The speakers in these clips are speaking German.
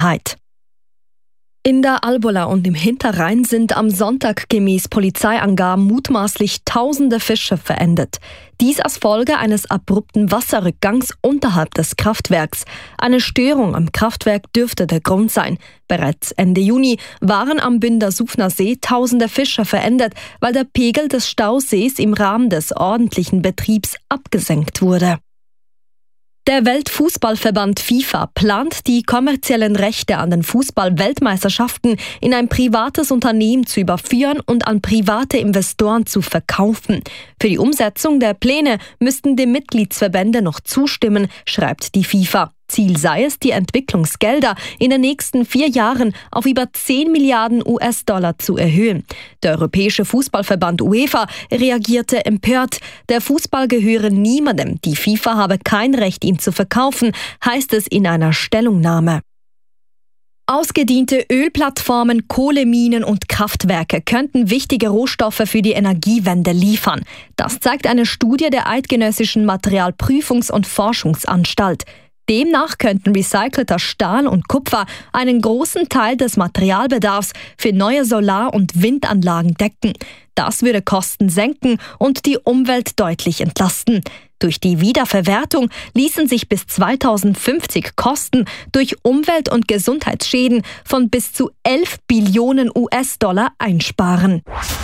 Sicherheit. In der Albola und im Hinterrhein sind am Sonntag gemäß Polizeiangaben mutmaßlich tausende Fische verendet. Dies als Folge eines abrupten Wasserrückgangs unterhalb des Kraftwerks. Eine Störung am Kraftwerk dürfte der Grund sein. Bereits Ende Juni waren am Bündersufner See tausende Fische verendet, weil der Pegel des Stausees im Rahmen des ordentlichen Betriebs abgesenkt wurde. Der Weltfußballverband FIFA plant, die kommerziellen Rechte an den Fußball-Weltmeisterschaften in ein privates Unternehmen zu überführen und an private Investoren zu verkaufen. Für die Umsetzung der Pläne müssten die Mitgliedsverbände noch zustimmen, schreibt die FIFA. Ziel sei es, die Entwicklungsgelder in den nächsten 4 Jahren auf über 10 Milliarden US-Dollar zu erhöhen. Der Europäische Fußballverband UEFA reagierte empört. Der Fußball gehöre niemandem. Die FIFA habe kein Recht, ihn zu verkaufen, heißt es in einer Stellungnahme. Ausgediente Ölplattformen, Kohleminen und Kraftwerke könnten wichtige Rohstoffe für die Energiewende liefern. Das zeigt eine Studie der Eidgenössischen Materialprüfungs- und Forschungsanstalt. Demnach könnten recycelter Stahl und Kupfer einen großen Teil des Materialbedarfs für neue Solar- und Windanlagen decken. Das würde Kosten senken und die Umwelt deutlich entlasten. Durch die Wiederverwertung ließen sich bis 2050 Kosten durch Umwelt- und Gesundheitsschäden von bis zu 11 Billionen US-Dollar einsparen.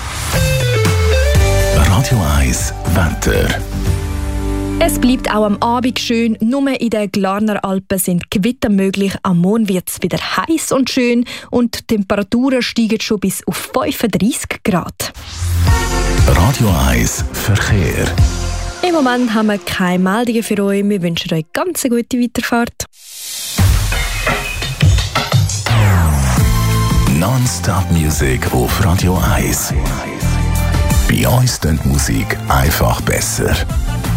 Radio 1 Wetter. Es bleibt auch am Abend schön, nur in den Glarner Alpen sind Gewitter möglich. Am Morgen wird es wieder heiß und schön und die Temperaturen steigen schon bis auf 35 Grad. Radio 1 Verkehr. Im Moment haben wir keine Meldungen für euch. Wir wünschen euch ganz eine gute Weiterfahrt. Non-Stop Music auf Radio 1. Bei uns klingt die Musik einfach besser.